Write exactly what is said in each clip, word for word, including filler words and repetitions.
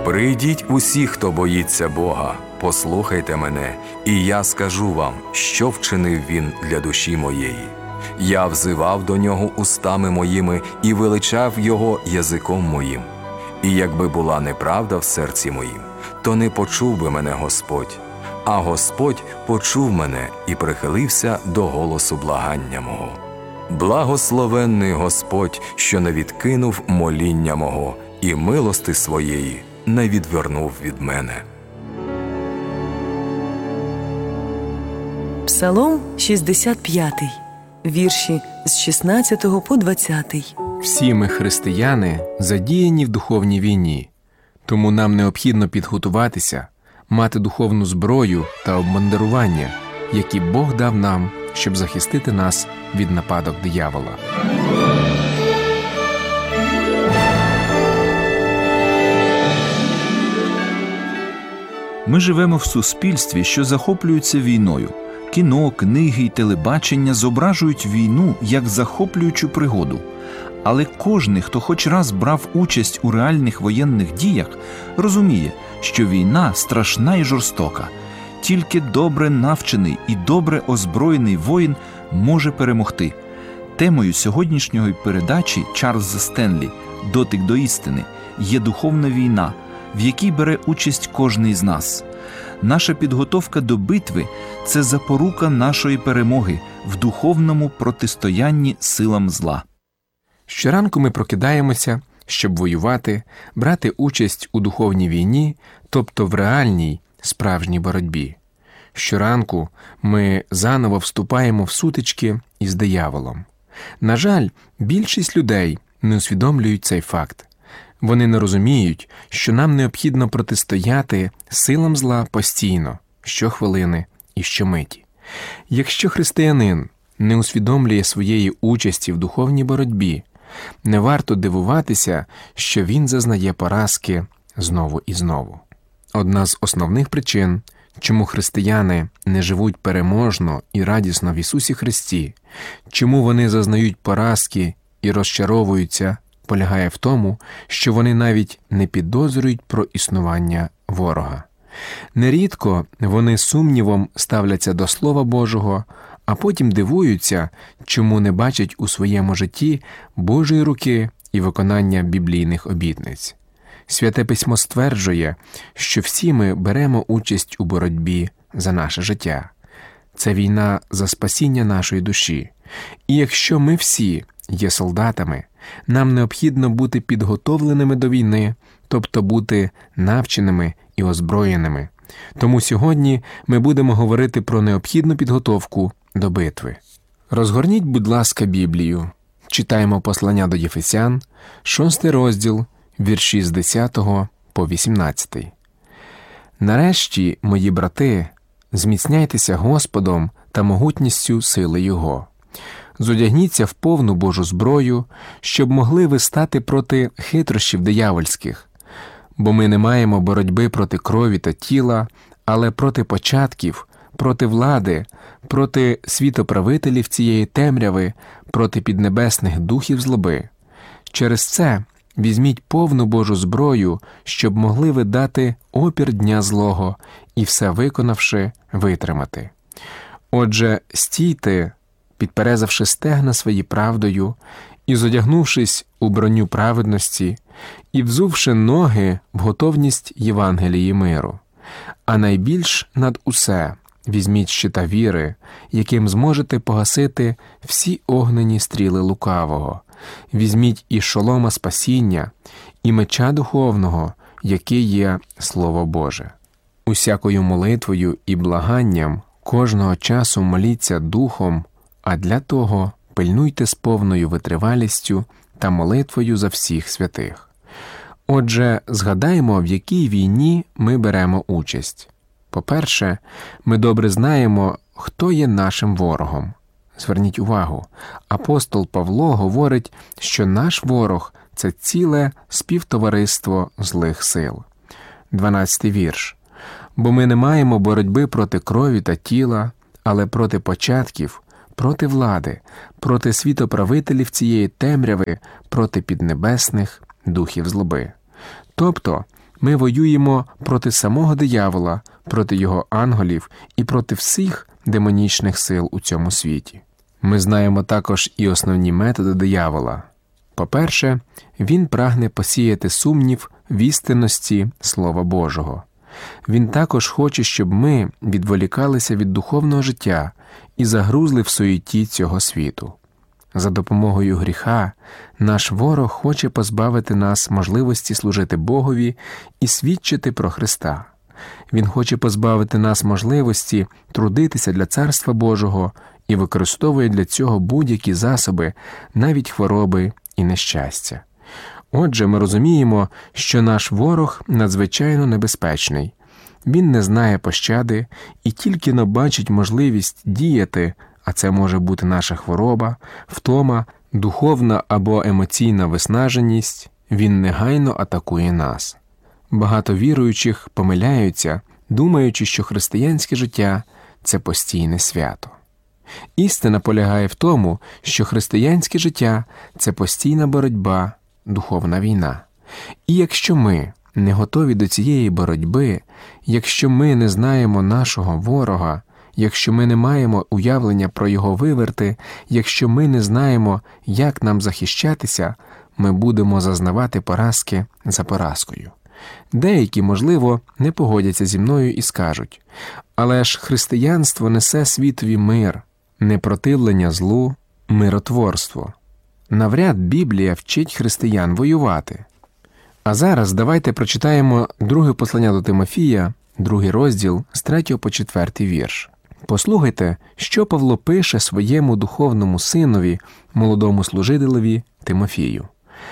Прийдіть усі, хто боїться Бога, послухайте мене, і я скажу вам, що вчинив Він для душі моєї. Я взивав до Нього устами моїми і величав Його язиком моїм. І якби була неправда в серці моїм, то не почув би мене Господь. А Господь почув мене і прихилився до голосу благання мого. Благословенний Господь, що не відкинув моління мого, і милости своєї не відвернув від мене. Псалом шістдесят п'ятий, вірші з шістнадцятого по двадцятий. Всі ми, християни, задіяні в духовній війні, тому нам необхідно підготуватися, мати духовну зброю та обмундирування, які Бог дав нам, щоб захистити нас від нападок диявола. Ми живемо в суспільстві, що захоплюється війною. Кіно, книги й телебачення зображують війну як захоплюючу пригоду. Але кожний, хто хоч раз брав участь у реальних воєнних діях, розуміє, що війна страшна і жорстока. Тільки добре навчений і добре озброєний воїн може перемогти. Темою сьогоднішньої передачі Чарльза Стенлі «Дотик до істини» є духовна війна, в якій бере участь кожний з нас. Наша підготовка до битви – це запорука нашої перемоги в духовному протистоянні силам зла. Щоранку ми прокидаємося, щоб воювати, брати участь у духовній війні, тобто в реальній, справжній боротьбі. Щоранку ми заново вступаємо в сутички із дияволом. На жаль, більшість людей не усвідомлюють цей факт. Вони не розуміють, що нам необхідно протистояти силам зла постійно, щохвилини і щомиті. Якщо християнин не усвідомлює своєї участі в духовній боротьбі, не варто дивуватися, що він зазнає поразки знову і знову. Одна з основних причин, чому християни не живуть переможно і радісно в Ісусі Христі, чому вони зазнають поразки і розчаровуються, полягає в тому, що вони навіть не підозрюють про існування ворога. Нерідко вони сумнівом ставляться до Слова Божого, а потім дивуються, чому не бачать у своєму житті Божої руки і виконання біблійних обітниць. Святе Письмо стверджує, що всі ми беремо участь у боротьбі за наше життя. Це війна за спасіння нашої душі. І якщо ми всі є солдатами, нам необхідно бути підготовленими до війни, тобто бути навченими і озброєними. Тому сьогодні ми будемо говорити про необхідну підготовку до битви. Розгорніть, будь ласка, Біблію. Читаємо послання до Єфесян, шостий розділ, вірші з десятого по вісімнадцятий. «Нарешті, мої брати, зміцняйтеся Господом та могутністю сили Його. Зодягніться в повну Божу зброю, щоб могли ви стати проти хитрощів диявольських. Бо ми не маємо боротьби проти крові та тіла, але проти початків, проти влади, проти світоправителів цієї темряви, проти піднебесних духів злоби. Через це візьміть повну Божу зброю, щоб могли ви дати опір дня злого і, все виконавши, витримати. Отже, стійте, підперезавши стегна свої правдою, і зодягнувшись у броню праведності, і взувши ноги в готовність Євангелії миру. А найбільш над усе візьміть щита віри, яким зможете погасити всі огнені стріли лукавого. Візьміть і шолома спасіння, і меча духовного, який є Слово Боже. Усякою молитвою і благанням кожного часу моліться духом, а для того пильнуйте з повною витривалістю та молитвою за всіх святих. Отже, згадаємо, в якій війні ми беремо участь. По-перше, ми добре знаємо, хто є нашим ворогом. Зверніть увагу, апостол Павло говорить, що наш ворог – це ціле співтовариство злих сил. дванадцятий вірш. «Бо ми не маємо боротьби проти крові та тіла, але проти початків, проти влади, проти світоправителів цієї темряви, проти піднебесних духів злоби». Тобто, Ми воюємо проти самого диявола, проти його ангелів і проти всіх демонічних сил у цьому світі. Ми знаємо також і основні методи диявола. По-перше, він прагне посіяти сумнів в істинності Слова Божого. Він також хоче, щоб ми відволікалися від духовного життя і загрузли в суєті цього світу. За допомогою гріха наш ворог хоче позбавити нас можливості служити Богові і свідчити про Христа. Він хоче позбавити нас можливості трудитися для Царства Божого і використовує для цього будь-які засоби, навіть хвороби і нещастя. Отже, ми розуміємо, що наш ворог надзвичайно небезпечний. Він не знає пощади і тільки но бачить можливість діяти, а це може бути наша хвороба, втома, духовна або емоційна виснаженість, він негайно атакує нас. Багато віруючих помиляються, думаючи, що християнське життя – це постійне свято. Істина полягає в тому, що християнське життя – це постійна боротьба, духовна війна. І якщо ми не готові до цієї боротьби, якщо ми не знаємо нашого ворога, якщо ми не маємо уявлення про його виверти, якщо ми не знаємо, як нам захищатися, ми будемо зазнавати поразки за поразкою. Деякі, можливо, не погодяться зі мною і скажуть: але ж християнство несе світові мир, непротивлення злу, миротворство. Навряд Біблія вчить християн воювати. А зараз давайте прочитаємо друге послання до Тимофія, другий розділ, з третього по четвертий вірш. Послухайте, що Павло пише своєму духовному синові, молодому служителеві Тимофію.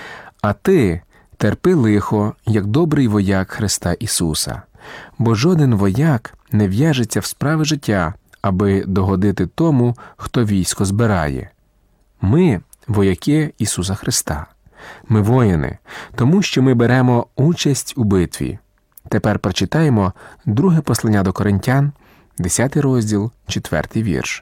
«А ти терпи лихо, як добрий вояк Христа Ісуса, бо жоден вояк не в'яжеться в справи життя, аби догодити тому, хто військо збирає. Ми – вояки Ісуса Христа. Ми воїни, тому що ми беремо участь у битві». Тепер прочитаємо друге послання до Коринтян, десятий розділ, четвертий вірш.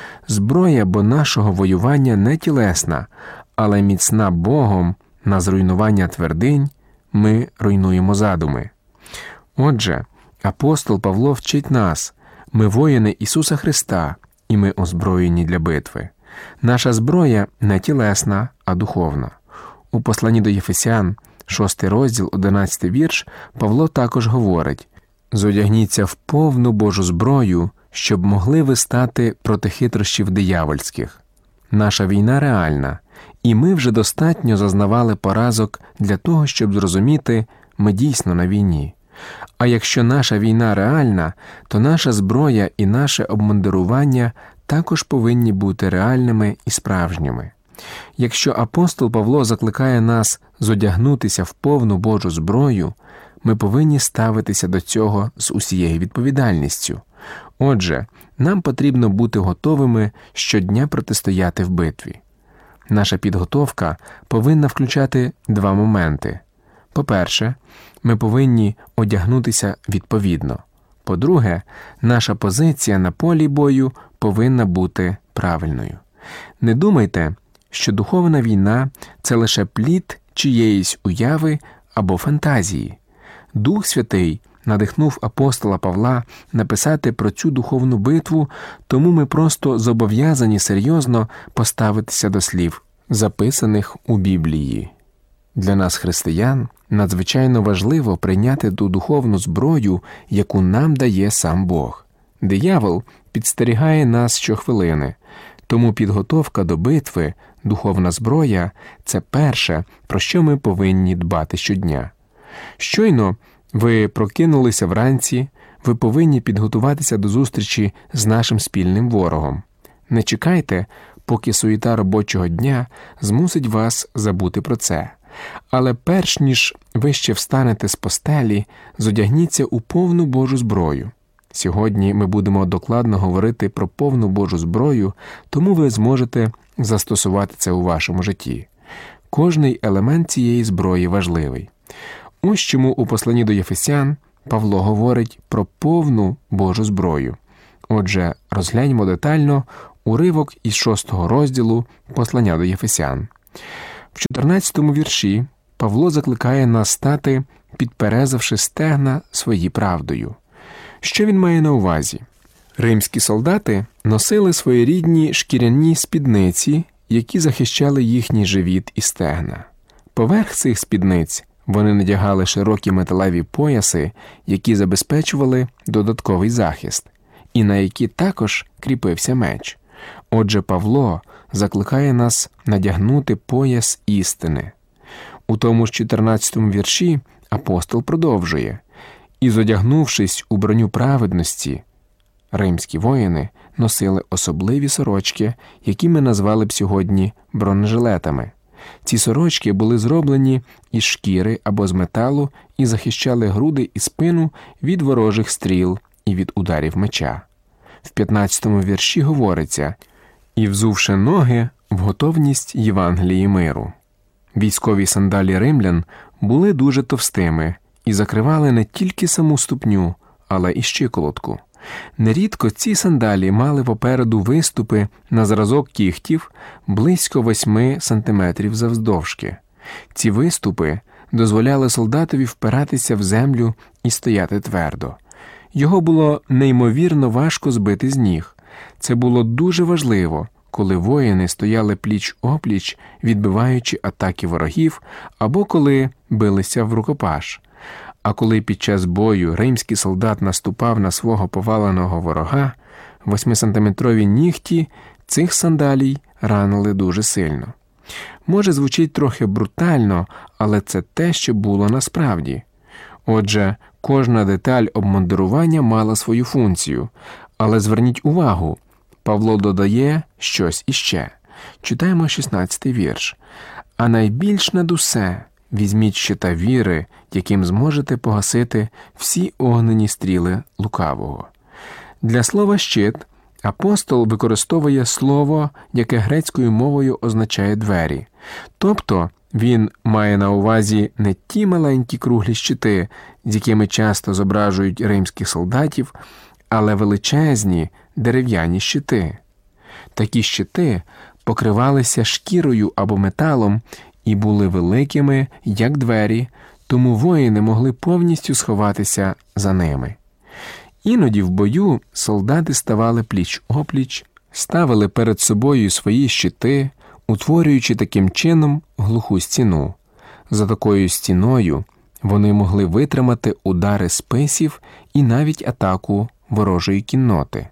«Зброя бо нашого воювання не тілесна, але міцна Богом на зруйнування твердинь, ми руйнуємо задуми». Отже, апостол Павло вчить нас: ми воїни Ісуса Христа, і ми озброєні для битви. Наша зброя не тілесна, а духовна. У посланні до Єфесян, шостий розділ, одинадцятий вірш, Павло також говорить: «Зодягніться в повну Божу зброю, щоб могли ви стати проти хитрощів диявольських». Наша війна реальна, і ми вже достатньо зазнавали поразок для того, щоб зрозуміти, ми дійсно на війні. А якщо наша війна реальна, то наша зброя і наше обмундирування також повинні бути реальними і справжніми. Якщо апостол Павло закликає нас зодягнутися в повну Божу зброю, ми повинні ставитися до цього з усією відповідальністю. Отже, нам потрібно бути готовими щодня протистояти в битві. Наша підготовка повинна включати два моменти. По-перше, ми повинні одягнутися відповідно. По-друге, наша позиція на полі бою повинна бути правильною. Не думайте, що духовна війна – це лише плід чиєїсь уяви або фантазії. Дух Святий надихнув апостола Павла написати про цю духовну битву, тому ми просто зобов'язані серйозно поставитися до слів, записаних у Біблії. Для нас, християн, надзвичайно важливо прийняти ту духовну зброю, яку нам дає сам Бог. Диявол підстерігає нас щохвилини, тому підготовка до битви, духовна зброя – це перше, про що ми повинні дбати щодня. Щойно ви прокинулися вранці, ви повинні підготуватися до зустрічі з нашим спільним ворогом. Не чекайте, поки суєта робочого дня змусить вас забути про це. Але перш ніж ви ще встанете з постелі, зодягніться у повну Божу зброю. Сьогодні ми будемо докладно говорити про повну Божу зброю, тому ви зможете застосувати це у вашому житті. Кожний елемент цієї зброї важливий. Ось чому у посланні до Єфесян Павло говорить про повну Божу зброю. Отже, розгляньмо детально уривок із шостого розділу послання до Єфесян. В чотирнадцятому вірші Павло закликає нас стати підперезавши стегна свої правдою. Що він має на увазі? Римські солдати носили своєрідні шкіряні спідниці, які захищали їхній живіт і стегна. Поверх цих спідниць вони надягали широкі металеві пояси, які забезпечували додатковий захист, і на які також кріпився меч. Отже, Павло закликає нас надягнути пояс істини. У тому ж чотирнадцятому вірші апостол продовжує: «І зодягнувшись у броню праведності», римські воїни носили особливі сорочки, які ми назвали б сьогодні бронежилетами. Ці сорочки були зроблені із шкіри або з металу і захищали груди і спину від ворожих стріл і від ударів меча. В п'ятнадцятому вірші говориться: «І взувши ноги в готовність Євангелії миру». Військові сандалі римлян були дуже товстими і закривали не тільки саму ступню, але і щиколотку. Нерідко ці сандалі мали попереду виступи на зразок кігтів близько восьми сантиметрів завдовжки. Ці виступи дозволяли солдатові впиратися в землю і стояти твердо. Його було неймовірно важко збити з ніг. Це було дуже важливо, коли воїни стояли пліч-опліч, відбиваючи атаки ворогів, або коли билися в рукопаш. А коли під час бою римський солдат наступав на свого поваленого ворога, восьмисантиметрові нігті цих сандалій ранили дуже сильно. Може, звучить трохи брутально, але це те, що було насправді. Отже, кожна деталь обмундирування мала свою функцію. Але зверніть увагу, Павло додає щось іще. Читаємо шістнадцятий вірш. «А найбільш над усе візьміть щита віри, яким зможете погасити всі огнені стріли лукавого». Для слова «щит» апостол використовує слово, яке грецькою мовою означає «двері». Тобто він має на увазі не ті маленькі круглі щити, з якими часто зображують римських солдатів, але величезні дерев'яні щити. Такі щити покривалися шкірою або металом і були великими, як двері, тому воїни могли повністю сховатися за ними. Іноді в бою солдати ставали пліч-опліч, ставили перед собою свої щити, утворюючи таким чином глуху стіну. За такою стіною вони могли витримати удари списів і навіть атаку ворожої кінноти.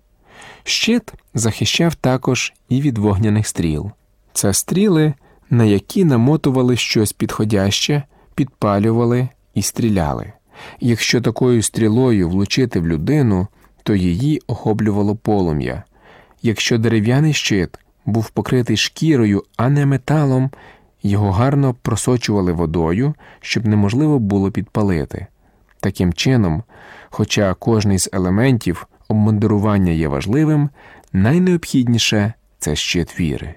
Щит захищав також і від вогняних стріл. Це стріли, на які намотували щось підходяще, підпалювали і стріляли. Якщо такою стрілою влучити в людину, то її охоплювало полум'я. Якщо дерев'яний щит був покритий шкірою, а не металом, його гарно просочували водою, щоб неможливо було підпалити. Таким чином, хоча кожний з елементів обмундирування є важливим, найнеобхідніше – це щит віри.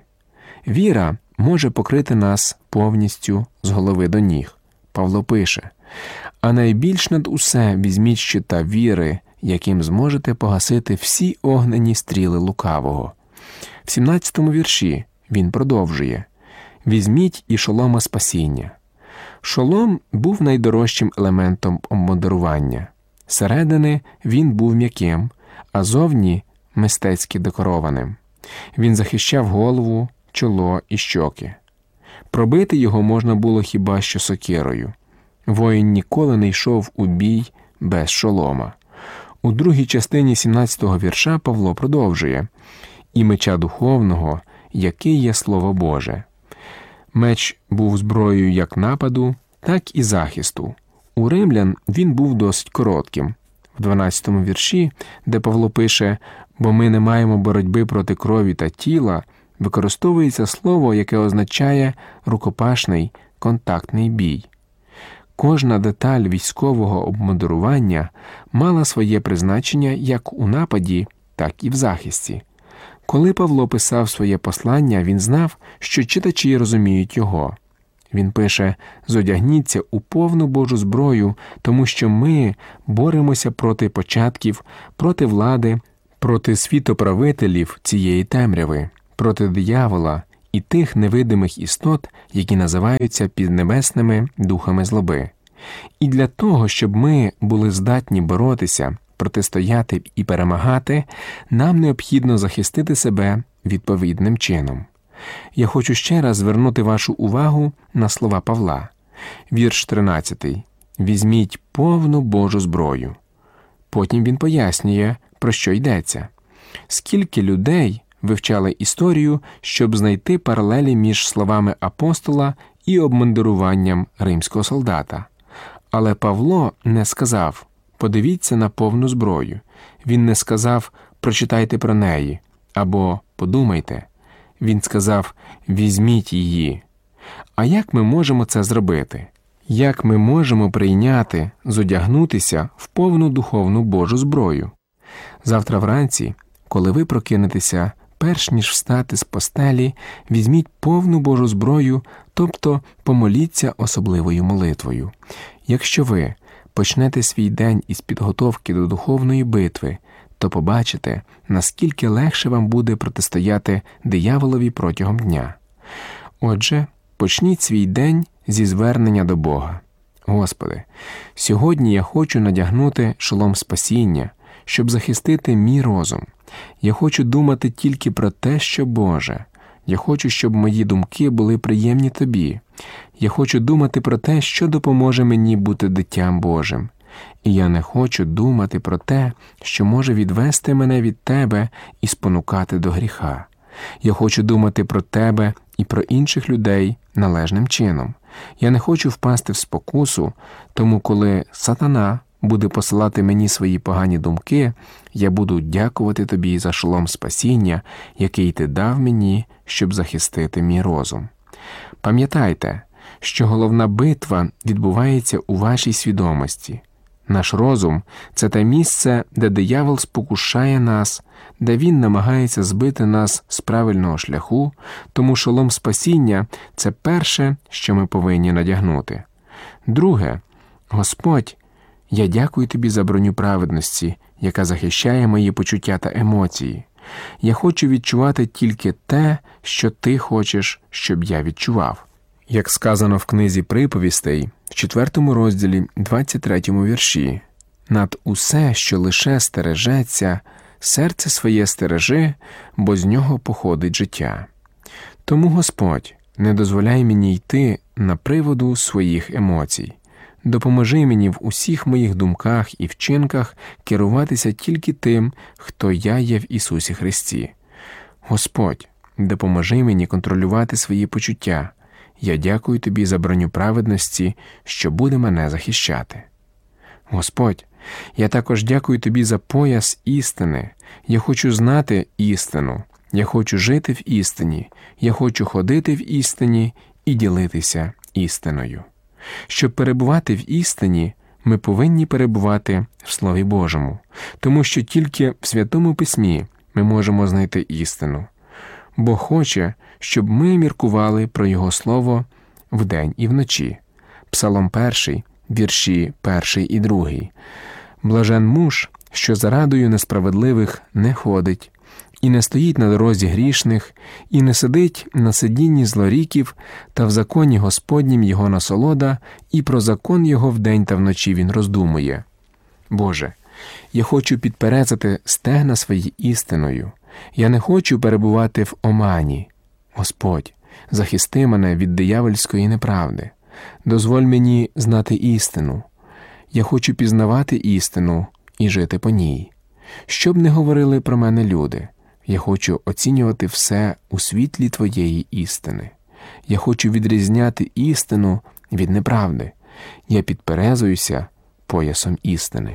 Віра може покрити нас повністю з голови до ніг. Павло пише: «А найбільш над усе візьміть щита віри, яким зможете погасити всі огнені стріли лукавого». В сімнадцятому вірші він продовжує: «Візьміть і шолома спасіння». Шолом був найдорожчим елементом обмундирування. Зсередини він був м'яким, а зовні – мистецьки декорованим. Він захищав голову, чоло і щоки. Пробити його можна було хіба що сокирою. Воїн ніколи не йшов у бій без шолома. У другій частині сімнадцятого вірша Павло продовжує: «І меча духовного, який є Слово Боже». Меч був зброєю як нападу, так і захисту. У римлян він був досить коротким. В дванадцятому вірші, де Павло пише «бо ми не маємо боротьби проти крові та тіла», використовується слово, яке означає рукопашний, контактний бій. Кожна деталь військового обмундирування мала своє призначення як у нападі, так і в захисті. Коли Павло писав своє послання, він знав, що читачі розуміють його. Він пише: «Зодягніться у повну Божу зброю, тому що ми боремося проти початків, проти влади, проти світоправителів цієї темряви, проти диявола і тих невидимих істот, які називаються піднебесними духами злоби. І для того, щоб ми були здатні боротися, протистояти і перемагати, нам необхідно захистити себе відповідним чином. Я хочу ще раз звернути вашу увагу на слова Павла. Вірш тринадцятий. «Візьміть повну Божу зброю». Потім він пояснює, про що йдеться. Скільки людей вивчали історію, щоб знайти паралелі між словами апостола і обмундируванням римського солдата. Але Павло не сказав «подивіться на повну зброю». Він не сказав «прочитайте про неї» або «подумайте». Він сказав «візьміть її». А як ми можемо це зробити? Як ми можемо прийняти, зодягнутися в повну духовну Божу зброю? Завтра вранці, коли ви прокинетеся, перш ніж встати з постелі, візьміть повну Божу зброю, тобто помоліться особливою молитвою. Якщо ви почнете свій день із підготовки до духовної битви, то побачите, наскільки легше вам буде протистояти дияволові протягом дня. Отже, почніть свій день зі звернення до Бога. Господи, сьогодні я хочу надягнути шолом спасіння, щоб захистити мій розум. Я хочу думати тільки про те, що Боже. Я хочу, щоб мої думки були приємні Тобі. Я хочу думати про те, що допоможе мені бути дитям Божим. І я не хочу думати про те, що може відвести мене від Тебе і спонукати до гріха. Я хочу думати про Тебе і про інших людей належним чином. Я не хочу впасти в спокусу, тому коли сатана буде посилати мені свої погані думки, я буду дякувати Тобі за шолом спасіння, який Ти дав мені, щоб захистити мій розум. Пам'ятайте, що головна битва відбувається у вашій свідомості. Наш розум – це те місце, де диявол спокушає нас, де він намагається збити нас з правильного шляху, тому шолом спасіння – це перше, що ми повинні надягнути. Друге, Господь, я дякую Тобі за броню праведності, яка захищає мої почуття та емоції. Я хочу відчувати тільки те, що Ти хочеш, щоб я відчував. Як сказано в книзі приповістей, в четвертому розділі, двадцять третьому вірші, «Над усе, що лише стережеться, серце своє стережи, бо з нього походить життя». Тому, Господь, не дозволяй мені йти на приводу своїх емоцій. Допоможи мені в усіх моїх думках і вчинках керуватися тільки тим, хто я є в Ісусі Христі. Господь, допоможи мені контролювати свої почуття. Я дякую Тобі за броню праведності, що буде мене захищати. Господь, я також дякую Тобі за пояс істини. Я хочу знати істину. Я хочу жити в істині. Я хочу ходити в істині і ділитися істиною. Щоб перебувати в істині, ми повинні перебувати в Слові Божому, тому що тільки в Святому Письмі ми можемо знайти істину. Бог хоче, щоб ми міркували про Його Слово вдень і вночі. Псалом перший, вірші перший і другий. «Блажен муж, що за радою несправедливих не ходить, і не стоїть на дорозі грішних, і не сидить на сидінні злоріків, та в законі Господнім його насолода, і про закон його вдень та вночі він роздумує». Боже, я хочу підперезати стегна свої істиною. Я не хочу перебувати в омані. Господь, захисти мене від диявольської неправди. Дозволь мені знати істину. Я хочу пізнавати істину і жити по ній. Що б не говорили про мене люди, я хочу оцінювати все у світлі Твоєї істини. Я хочу відрізняти істину від неправди. Я підперезуюся поясом істини.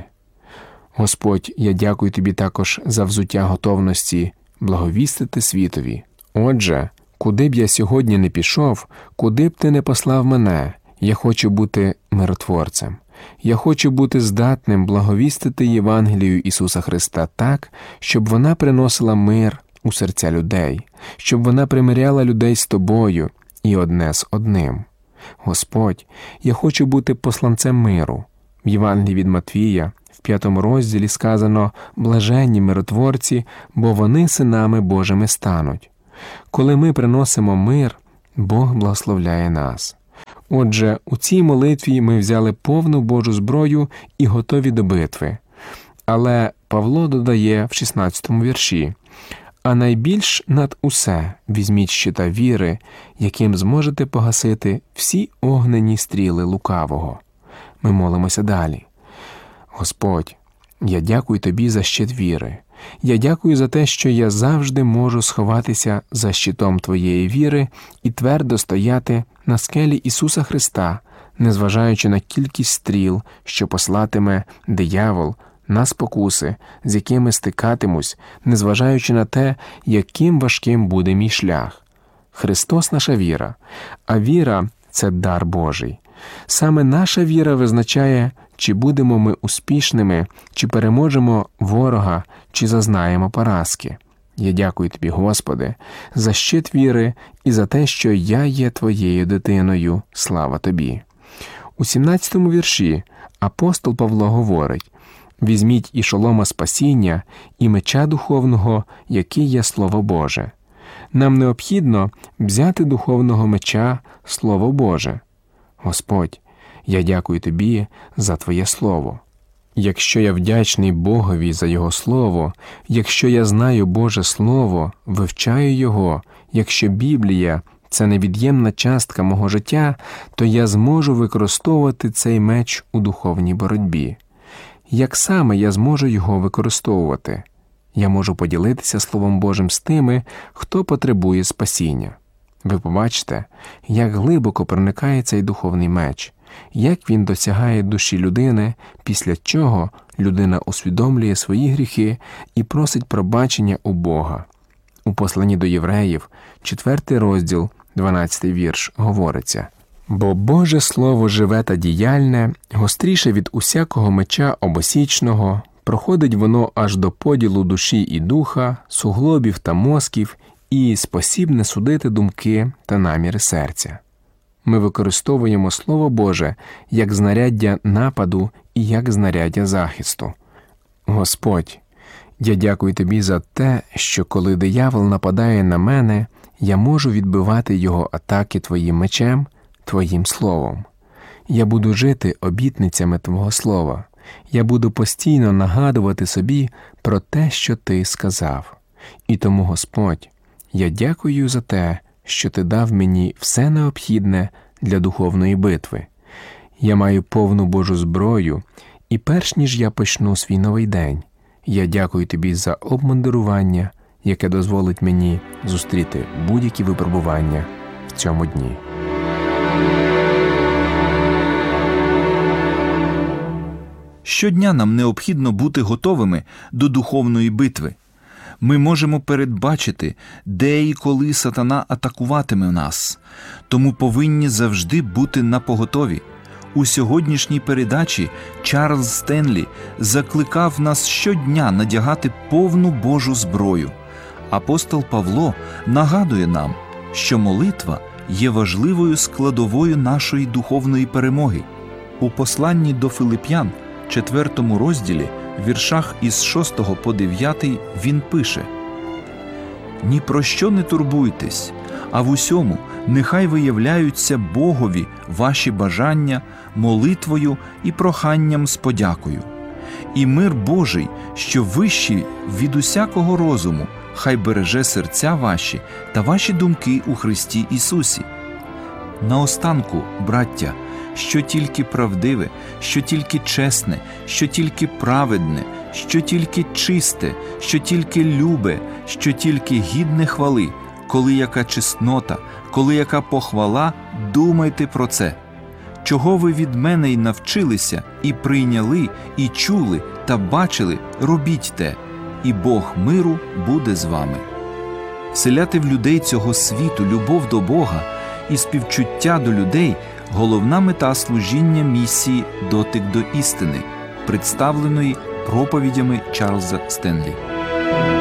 Господь, я дякую Тобі також за взуття готовності благовістити світові. Отже, куди б я сьогодні не пішов, куди б Ти не послав мене, я хочу бути миротворцем. Я хочу бути здатним благовістити Євангелію Ісуса Христа так, щоб вона приносила мир у серця людей, щоб вона примиряла людей з Тобою і одне з одним. Господь, я хочу бути посланцем миру. В Євангелії від Матвія в п'ятому розділі сказано «Блаженні миротворці, бо вони синами Божими стануть». Коли ми приносимо мир, Бог благословляє нас. Отже, у цій молитві ми взяли повну Божу зброю і готові до битви. Але Павло додає в шістнадцятому вірші: «А найбільш над усе візьміть щита віри, яким зможете погасити всі огнені стріли лукавого». Ми молимося далі. Господь, я дякую Тобі за щит віри. Я дякую за те, що я завжди можу сховатися за щитом Твоєї віри і твердо стояти на скелі Ісуса Христа, незважаючи на кількість стріл, що послатиме диявол, на спокуси, з якими стикатимусь, незважаючи на те, яким важким буде мій шлях. Христос – наша віра, а віра – це дар Божий. Саме наша віра визначає, чи будемо ми успішними, чи переможемо ворога, чи зазнаємо поразки. Я дякую Тобі, Господи, за щит віри і за те, що я є Твоєю дитиною. Слава Тобі. У сімнадцятому вірші апостол Павло говорить: «Візьміть і шолома спасіння, і меча духовного, який є Слово Боже». Нам необхідно взяти духовного меча Слово Боже. Господь, я дякую Тобі за Твоє Слово. Якщо я вдячний Богові за Його Слово, якщо я знаю Боже Слово, вивчаю Його, якщо Біблія – це невід'ємна частка мого життя, то я зможу використовувати цей меч у духовній боротьбі. Як саме я зможу його використовувати? Я можу поділитися Словом Божим з тими, хто потребує спасіння. Ви побачите, як глибоко проникає цей духовний меч, як він досягає душі людини, після чого людина усвідомлює свої гріхи і просить пробачення у Бога. У посланні до євреїв, четвертий розділ, дванадцятий вірш, говориться: «Бо Боже Слово живе та діяльне, гостріше від усякого меча обосічного, проходить воно аж до поділу душі і духа, суглобів та мозків, і спосібне судити думки та наміри серця». Ми використовуємо Слово Боже як знаряддя нападу і як знаряддя захисту. Господь, я дякую Тобі за те, що коли диявол нападає на мене, я можу відбивати його атаки Твоїм мечем, Твоїм Словом. Я буду жити обітницями Твого Слова. Я буду постійно нагадувати собі про те, що Ти сказав. І тому, Господь, я дякую за те, що Ти дав мені все необхідне для духовної битви. Я маю повну Божу зброю, і перш ніж я почну свій новий день, я дякую Тобі за обмундирування, яке дозволить мені зустріти будь-які випробування в цьому дні. Щодня нам необхідно бути готовими до духовної битви. Ми можемо передбачити, де і коли сатана атакуватиме нас, тому повинні завжди бути напоготові. У сьогоднішній передачі Чарльз Стенлі закликав нас щодня надягати повну Божу зброю. Апостол Павло нагадує нам, що молитва є важливою складовою нашої духовної перемоги. У посланні до Филип'ян, четвертому розділі, в віршах із шостого по дев'ятий він пише: «Ні про що не турбуйтесь, а в усьому нехай виявляються Богові ваші бажання молитвою і проханням з подякою. І мир Божий, що вищий від усякого розуму, хай береже серця ваші та ваші думки у Христі Ісусі». Наостанку, браття, що тільки правдиве, що тільки чесне, що тільки праведне, що тільки чисте, що тільки любе, що тільки гідне хвали, коли яка чеснота, коли яка похвала, думайте про це. Чого ви від мене й навчилися, і прийняли, і чули, та бачили, робіть те, і Бог миру буде з вами. Вселяти в людей цього світу любов до Бога і співчуття до людей – головна мета служіння місії «Дотик до істини», представленої проповідями Чарльза Стенлі.